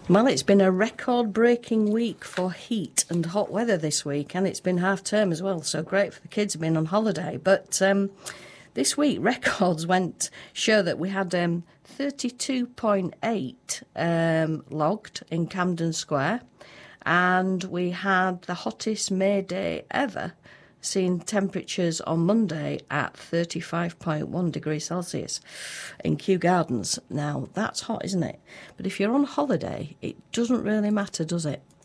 Well, it's been a record-breaking week for heat and hot weather this week, and it's been half-term as well, so great for the kids who've been on holiday. But this week, records show that we had 32.8 logged in Camden Square, and we had the hottest May day ever, seeing temperatures on Monday at 35.1 degrees Celsius in Kew Gardens. Now, that's hot, isn't it? But if you're on holiday, it doesn't really matter, does it?